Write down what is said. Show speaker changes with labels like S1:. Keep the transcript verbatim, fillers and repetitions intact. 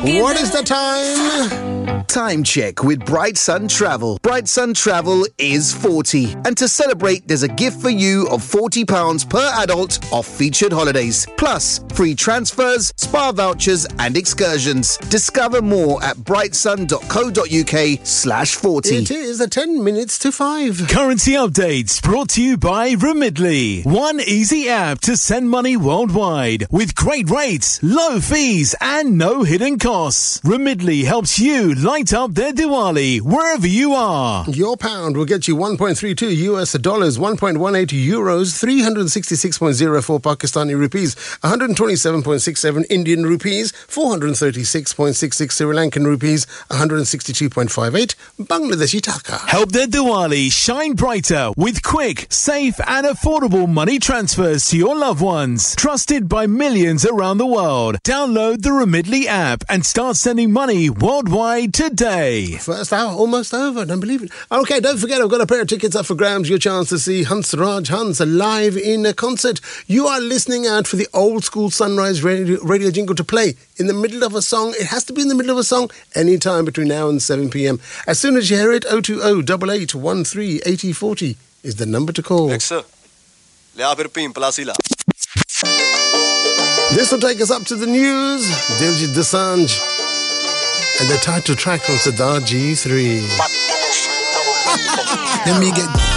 S1: What is the time?
S2: Time check with Bright Sun Travel. Bright Sun Travel is forty. And to celebrate, there's a gift for you of forty pounds per adult off featured holidays. Plus, free transfers, spa vouchers and excursions. Discover more at brightsun.co.uk slash 40.
S1: It is a ten minutes to five.
S3: Currency updates brought to you by Remitly. One easy app to send money worldwide with great rates, low fees and no hidden costs. Remitly helps you light up their Diwali wherever you are.
S1: Your pound will get you one point three two U S dollars, one point one eight euros, three hundred sixty-six point zero four Pakistani rupees, one hundred twenty-seven point six seven Indian rupees, four hundred thirty-six point six six Sri Lankan rupees, one hundred sixty-two point five eight Bangladeshi taka.
S3: Help their Diwali shine brighter with quick, safe and affordable money transfers to your loved ones. Trusted by millions around the world. Download the Remitly app and start sending money worldwide today.
S1: First hour almost over, don't believe it. Okay, don't forget, I've got a pair of tickets up for grabs. Your chance to see Hans Raj Hans live in a concert. You are listening out for the old school Sunrise radio, radio jingle to play in the middle of a song. It has to be in the middle of a song anytime between now and seven p.m. As soon as you hear it, oh two oh, eight eight one three, eight oh four oh is the number to call.
S4: Next, sir.
S1: This will take us up to the news. Diljit Dosanjh and the title track from Sardar G three.
S5: Let me get